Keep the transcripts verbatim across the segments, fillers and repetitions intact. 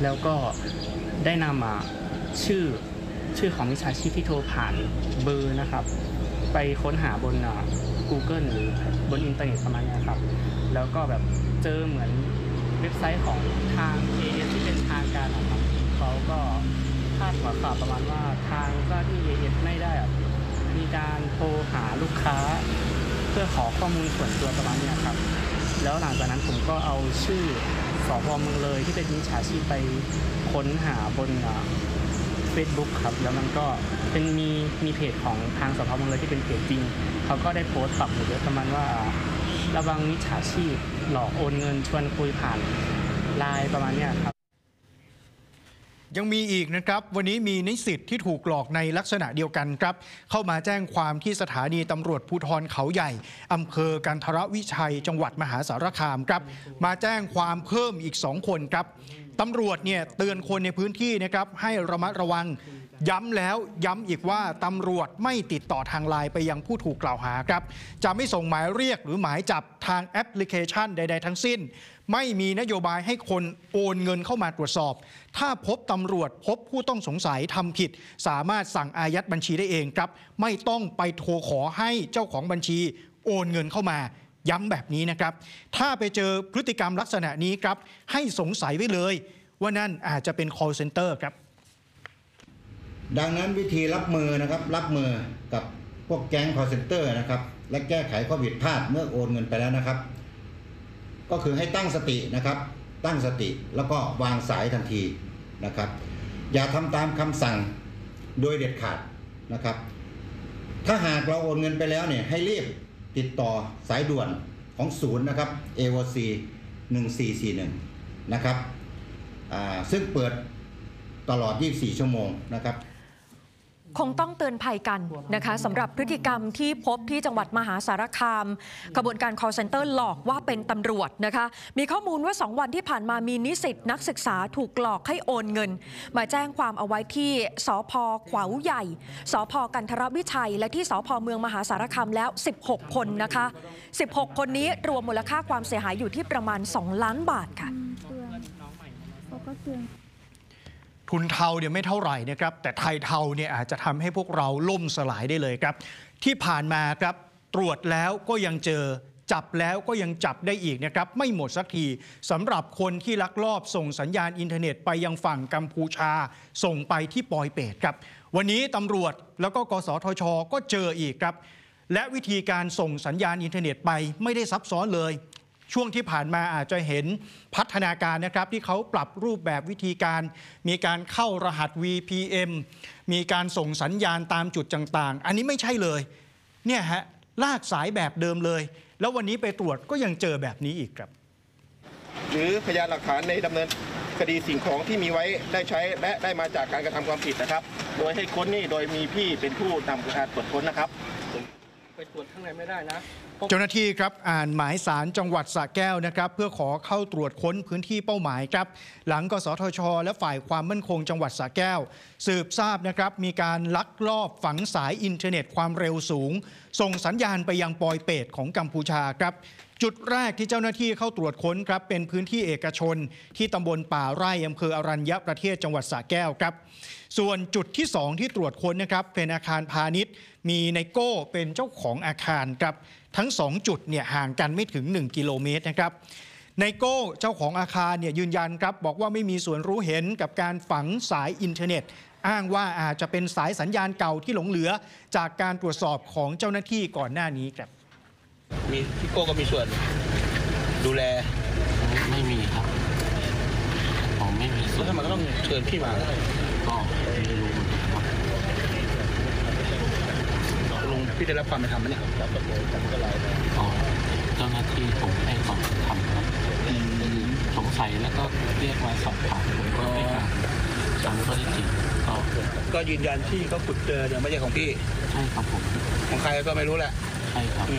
แล้วก็ได้นำมาชื่อชื่อของมิจฉาชีพที่โทรผ่านเบอร์นะครับไปค้นหาบน Google หรือบนอินเทอร์เน็ตประมาณนี้ครับแล้วก็แบบเจอเหมือนเว็บไซต์ของทาง เอ เอส ที่เป็นทางการนะครับเขาก็พาดหัวข่าวประมาณว่าทางเจ้าหน้าที่ เอ เอส ไม่ได้มีการโทรหาลูกค้าเพื่อขอข้อมูลส่วนตัวประมาณนี้ครับแล้วหลังจากนั้นผมก็เอาชื่อสพ.เมืองเลยที่เป็นมิจฉาชีพไปค้นหาบนเฟซบุ๊กครับแล้วมันก็เป็นมีมีเพจของทางสพ.เมืองเลยที่เป็นเพจจริงเขาก็ได้โพสต์ปักหมุดไว้ประมาณว่าระวังมิจฉาชีพหลอกโอนเงินชวนคุยผ่านไลน์ประมาณนี้ครับยังมีอีกนะครับวันนี้มีนิสิตที่ถูกหลอกในลักษณะเดียวกันครับเข้ามาแจ้งความที่สถานีตำรวจภูธรเขาใหญ่อำเภอกันทรวิชัยจังหวัดมหาสารคามครับมาแจ้งความเพิ่มอีกสองคนครับตำรวจเนี่ยเตือนคนในพื้นที่นะครับให้ระมัดระวังย้ำแล้วย้ำอีกว่าตำรวจไม่ติดต่อทางไลน์ไปยังผู้ถูกกล่าวหาครับจะไม่ส่งหมายเรียกหรือหมายจับทางแอปพลิเคชันใดๆทั้งสิ้นไม่มีนโยบายให้คนโอนเงินเข้ามาตรวจสอบถ้าพบตำรวจพบผู้ต้องสงสัยทำผิดสามารถสั่งอายัดบัญชีได้เองครับไม่ต้องไปโทรขอให้เจ้าของบัญชีโอนเงินเข้ามาย้ำแบบนี้นะครับถ้าไปเจอพฤติกรรมลักษณะนี้ครับให้สงสัยไว้เลยว่านั่นอาจจะเป็น call center ครับดังนั้นวิธีรับมือนะครับรับมือกับพวกแก๊ง call center นะครับและแก้ไขข้อผิดพลาดเมื่อโอนเงินไปแล้วนะครับก็คือให้ตั้งสตินะครับตั้งสติแล้วก็วางสายทันทีนะครับอย่าทำตามคำสั่งโดยเด็ดขาดนะครับถ้าหากเราโอนเงินไปแล้วเนี่ยให้รีบติดต่อสายด่วนของศูนย์นะครับ เอ โอ ซี หนึ่งสี่สี่หนึ่งนะครับซึ่งเปิดตลอดยี่สิบสี่ชั่วโมงนะครับคงต้องเตือนภัยกันนะคะสำหรับพฤติกรรมที่พบที่จังหวัดมหาสารคามกระบวนการ call center หลอกว่าเป็นตำรวจนะคะมีข้อมูลว่าสองวันที่ผ่านมามีนิสิตนักศึกษาถูกหลอกให้โอนเงินมาแจ้งความเอาไว้ที่สภ.ขวาวใหญ่สภ.กันทรวิชัยและที่สภ.เมืองมหาสารคามแล้วสิบหกคนนะคะสิบหกคนนี้รวมมูลค่าความเสียหายอยู่ที่ประมาณสองล้านบาทค่ะทุนเทาเนี่ยไม่เท่าไหร่นะครับแต่ไทยเทาเนี่ยอาจจะทำให้พวกเราล่มสลายได้เลยครับที่ผ่านมาครับตรวจแล้วก็ยังเจอจับแล้วก็ยังจับได้อีกนะครับไม่หมดสักทีสำหรับคนที่ลักลอบส่งสัญญาณอินเทอร์เน็ตไปยังฝั่งกัมพูชาส่งไปที่ปอยเปตครับวันนี้ตำรวจแล้วก็กสทช.ก็เจออีกครับและวิธีการส่งสัญญาณอินเทอร์เน็ตไปไม่ได้ซับซ้อนเลยช่วงที่ผ่านมาอาจจะเห็นพัฒนาการนะครับที่เขาปรับรูปแบบวิธีการมีการเข้ารหัส วี พี เอ็ม มีการส่งสัญญาณตามจุดต่างๆอันนี้ไม่ใช่เลยเนี่ยฮะลากสายแบบเดิมเลยแล้ววันนี้ไปตรวจก็ยังเจอแบบนี้อีกครับหรือพยานหลักฐานในดำเนินคดีสิ่งของที่มีไว้ได้ใช้และได้มาจากการกระทำความผิดนะครับโดยให้ค้นนี่โดยมีพี่เป็นผู้นำการตรวจค้นนะครับไปตรวจข้างในไม่ได้นะเจ้าหน้าที่ครับอ่านหมายสารจังหวัดสระแก้วนะครับเพื่อขอเข้าตรวจค้นพื้นที่เป้าหมายครับหลังกสทช.และฝ่ายความมั่นคงจังหวัดสระแก้วสืบทราบนะครับมีการลักลอบฝังสายอินเทอร์เน็ตความเร็วสูงส่งสัญญาณไปยังปอยเปตของกัมพูชาครับจุดแรกที่เจ้าหน้าที่เข้าตรวจค้นครับเป็นพื้นที่เอกชนที่ตำบลป่าไร่อำเภออรัญญประเทศจังหวัดสระแก้วครับส่วนจุดที่สองที่ตรวจค้นนะครับเป็นอาคารพาณิชย์มีไนโก้เป็นเจ้าของอาคารครับทั้งสองจุดเนี่ยห่างกันไม่ถึงหนึ่งกิโลเมตรนะครับไนโก้เจ้าของอาคารเนี่ยยืนยันครับบอกว่าไม่มีส่วนรู้เห็นกับการฝังสายอินเทอร์เน็ตอ้างว่าอาจจะเป็นสายสัญญาณเก่าที่หลงเหลือจากการตรวจสอบของเจ้าหน้าที่ก่อนหน้านี้ครับมีพี่โก้ก็มีส่วนดูแลไม่มีครับผมไม่มีส่วนแล้วทำไมก็ต้องเชิญพี่มาก็ไม่รู้ครับลุงพี่ได้รับความเป็นธรรมไหมเนี่ยอ๋อเจ้าหน้าที่ผมให้ความเป็นธรรมครับสงสัยแล้วก็เรียกมาสอบถามผมก็ให้การตามข้อเท็จจริงก็ก็ยืนยันที่เขาขุดเจอเนี่ยไม่ใช่ของพี่ใช่ครับผมของใครก็ไม่รู้แหละใช่ครับ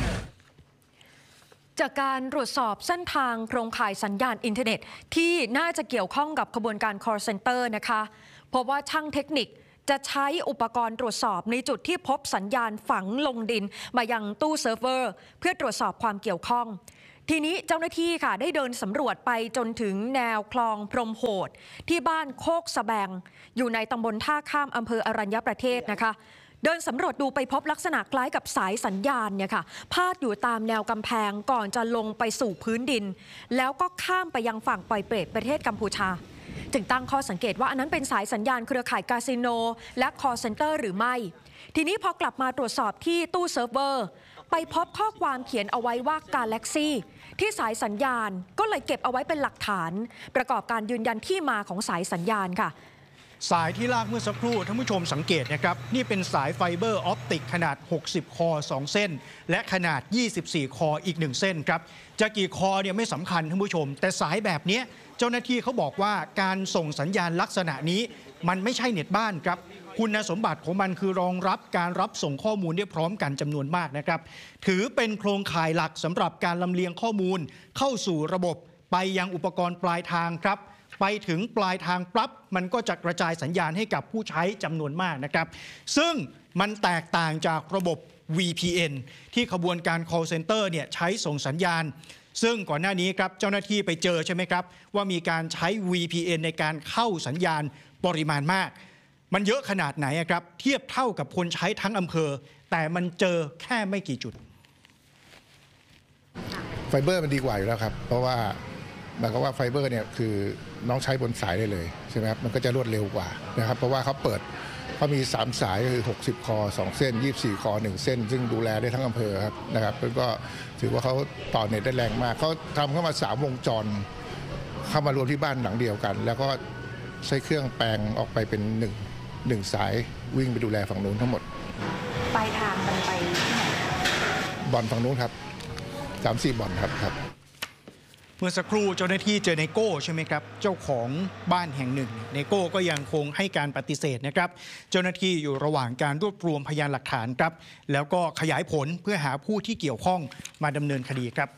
จากการตรวจสอบเส้นทางโครงข่ายสัญญาณอินเทอร์เน็ตที่น่าจะเกี่ยวข้องกับขบวนการ call center นะคะพบว่าช่างเทคนิคจะใช้อุปกรณ์ตรวจสอบในจุดที่พบสัญญาณฝังลงดินมายังตู้เซิร์ฟเวอร์เพื่อตรวจสอบความเกี่ยวข้องทีนี้เจ้าหน้าที่ค่ะได้เดินสำรวจไปจนถึงแนวคลองพรหมโหดที่บ้านโคกสะแบงอยู่ในตำบลท่าข้ามอำเภออรัญญประเทศนะคะเดินสำรวจดูไปพบลักษณะคล้ายกับสายสัญญาณเนี่ยค่ะพาดอยู่ตามแนวกำแพงก่อนจะลงไปสู่พื้นดินแล้วก็ข้ามไปยังฝั่งปอยเปรตประเทศกัมพูชาจึงตั้งข้อสังเกตว่าอันนั้นเป็นสายสัญญาณเครือข่ายคาสิโนและคอลเซ็นเตอร์หรือไม่ทีนี้พอกลับมาตรวจสอบที่ตู้เซิร์ฟเวอร์ไปพบข้อความเขียนเอาไว้ว่า Galaxy ที่สายสัญญาณก็เลยเก็บเอาไว้เป็นหลักฐานประกอบการยืนยันที่มาของสายสัญญาณค่ะสายที่ลากเมื่อสักครู่ท่านผู้ชมสังเกตนะครับนี่เป็นสายไฟเบอร์ออปติกขนาดหกสิบคอสองเส้นและขนาดยี่สิบสี่คออีกหนึ่งเส้นครับจะกี่คอเนี่ยไม่สำคัญท่านผู้ชมแต่สายแบบนี้เจ้าหน้าที่เขาบอกว่าการส่งสัญญาณลักษณะนี้มันไม่ใช่เน็ตบ้านครับคุณสมบัติของมันคือรองรับการรับส่งข้อมูลได้พร้อมกันจำนวนมากนะครับถือเป็นโครงข่ายหลักสำหรับการลำเลียงข้อมูลเข้าสู่ระบบไปยังอุปกรณ์ปลายทางครับไปถึงปลายทางปั๊บมันก็จะกระจายสัญญาณให้กับผู้ใช้จำนวนมากนะครับซึ่งมันแตกต่างจากระบบ วี พี เอ็น ที่ขบวนการ call center เนี่ยใช้ส่งสัญญาณซึ่งก่อนหน้านี้ครับเจ้าหน้าที่ไปเจอใช่ไหมครับว่ามีการใช้ วี พี เอ็น ในการเข้าสัญญาณปริมาณมากมันเยอะขนาดไหนครับเทียบเท่ากับคนใช้ทั้งอำเภอแต่มันเจอแค่ไม่กี่จุดไฟเบอร์มันดีกว่าอยู่แล้วครับเพราะว่าหมายความว่าไฟเบอร์เนี่ยคือน้องใช้บนสายได้เลยใช่ไหมครับมันก็จะรวดเร็วกว่านะครับเพราะว่าเขาเปิดเขามีสามสายคือหกสิบคอสองเส้นยี่สิบสี่คอหนึ่งเส้นซึ่งดูแลได้ทั้งอำเภอครับนะครับแล้วก็ถือว่าเขาต่อเน็ตได้แรงมากเขาทำเข้ามาสามวงจรเข้ามารวมที่บ้านหลังเดียวกันแล้วก็ใช้เครื่องแปลงออกไปเป็นหนึ่งหนึ่งสายวิ่งไปดูแลฝั่งนู้นทั้งหมดปลายทางมันไปที่ไหนบ่อนฝั่งนู้นครับสามสี่บ่อนครับครับเมื่อสักครู่เจ้าหน้าที่เจอไนโก้ใช่ไหมครับเจ้าของบ้านแห่งหนึ่งไนโก้ก็ยังคงให้การปฏิเสธนะครับเจ้าหน้าที่อยู่ระหว่างการรวบรวมพยานหลักฐานครับแล้วก็ขยายผลเพื่อหาผู้ที่เกี่ยวข้องมาดำเนินคดีครับ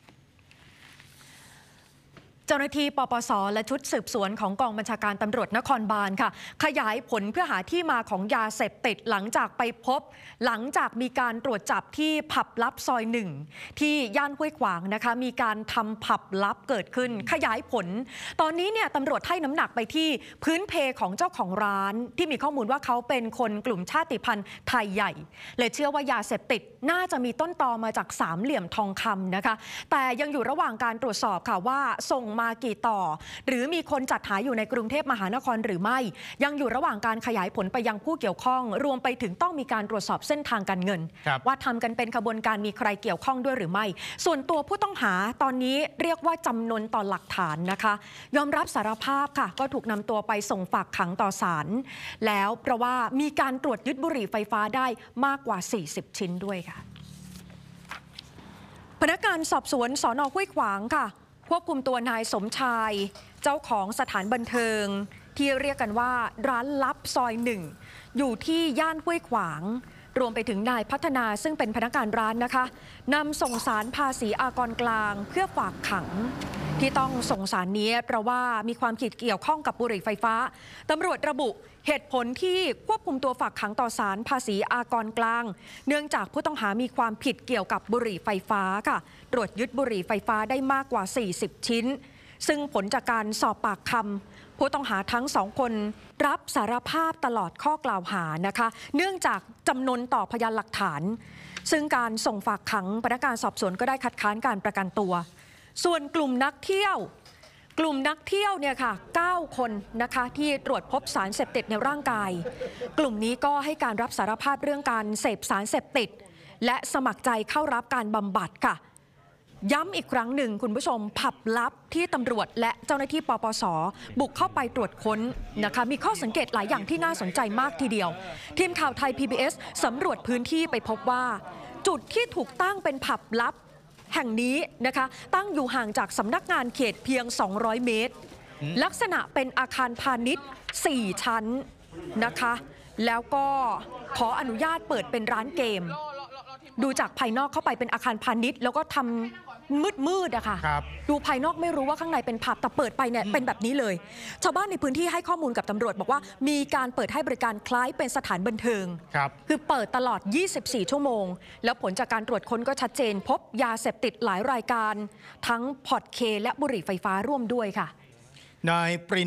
เจ้าหน้าที่ปปส.และชุดสืบสวนของกองบัญชาการตำรวจนครบาลค่ะขยายผลเพื่อหาที่มาของยาเสพติดหลังจากไปพบหลังจากมีการตรวจจับที่ผับลับซอยหนึ่งที่ย่านห้วยขวางนะคะมีการทำผับลับเกิดขึ้นขยายผลตอนนี้เนี่ยตำรวจให้น้ำหนักไปที่พื้นเพของเจ้าของร้านที่มีข้อมูลว่าเขาเป็นคนกลุ่มชาติพันธุ์ไทยใหญ่เลยเชื่อว่ายาเสพติดน่าจะมีต้นตอมาจากสามเหลี่ยมทองคำนะคะแต่ยังอยู่ระหว่างการตรวจสอบค่ะว่าส่งมากี่ต่อหรือมีคนจัดหาอยู่ในกรุงเทพมหานครหรือไม่ยังอยู่ระหว่างการขยายผลไปยังผู้เกี่ยวข้องรวมไปถึงต้องมีการตรวจสอบเส้นทางการเงินว่าทำกันเป็นขบวนการมีใครเกี่ยวข้องด้วยหรือไม่ส่วนตัวผู้ต้องหาตอนนี้เรียกว่าจำนวนต่อหลักฐานนะคะยอมรับสารภาพค่ะก็ถูกนำตัวไปส่งฝากขังต่อศาลแล้วเพราะว่ามีการตรวจยึดบุหรี่ไฟฟ้าได้มากกว่าสี่สิบชิ้นด้วยค่ะพนักงานสอบสวนสน.ห้วยขวางค่ะควบคุมตัวนายสมชายเจ้าของสถานบันเทิงที่เรียกกันว่าร้านลับซอยหนึ่งอยู่ที่ย่านห้วยขวางรวมไปถึงนายพัฒนาซึ่งเป็นพนักงานร้านนะคะนำส่งศาลภาษีอากรกลางเพื่อฝากขังที่ต้องส่งศาลนี้เพราะว่ามีความผิดเกี่ยวข้องกับบุหรี่ไฟฟ้าตำรวจระบุเหตุผลที่ควบคุมตัวฝากขังต่อศาลภาษีอากรกลางเนื่องจากผู้ต้องหามีความผิดเกี่ยวกับบุหรี่ไฟฟ้าค่ะตรวจยึดบุหรี่ไฟฟ้าได้มากกว่าสี่สิบชิ้นซึ่งผลจากการสอบปากคำผู้ต้องหาทั้งสองคนรับสารภาพตลอดข้อกล่าวหานะคะเนื่องจากจำนวนต่อพยานหลักฐานซึ่งการส่งฝากขังพนักงานสอบสวนก็ได้คัดค้านการประกันตัวส่วนกลุ่มนักเที่ยวกลุ่มนักเที่ยวเนี่ยค่ะเก้าคนนะคะที่ตรวจพบสารเสพติดในร่างกายกลุ่มนี้ก็ให้การรับสารภาพเรื่องการเสพสารเสพติดและสมัครใจเข้ารับการบำบัดค่ะย้ำอีกครั้งหนึ่งคุณผู้ชมผับลับที่ตำรวจและเจ้าหน้าที่ปปส.บุกเข้าไปตรวจค้นนะคะมีข้อสังเกตหลายอย่างที่น่าสนใจมากทีเดียวทีมข่าวไทย พี บี เอส สำรวจพื้นที่ไปพบว่าจุดที่ถูกตั้งเป็นผับลับแห่งนี้นะคะตั้งอยู่ห่างจากสำนักงานเขตเพียงสองร้อยเมตรลักษณะเป็นอาคารพาณิชย์สี่ชั้นนะคะแล้วก็ขออนุญาตเปิดเป็นร้านเกมดูจากภายนอกเข้าไปเป็นอาคารพาณิชย์แล้วก็ทมืดๆอะค่ะครับดูภายนอกไม่รู้ว่าข้างในเป็นผับแต่เปิดไปเนี่ยเป็นแบบนี้เลย ชาวบ้านในพื้นที่ให้ข้อมูลกับตำรวจบอกว่ามีการเปิดให้บริการคล้ายเป็นสถานบันเทิงครับคือเปิดตลอด ยี่สิบสี่ ชั่วโมง แล้วผลจากการตรวจค้นก็ชัดเจน พบยาเสพติดหลายรายการ ทั้งพอร์ตเคและบุหรี่ไฟฟ้าร่วมด้วยค่ะนายปริน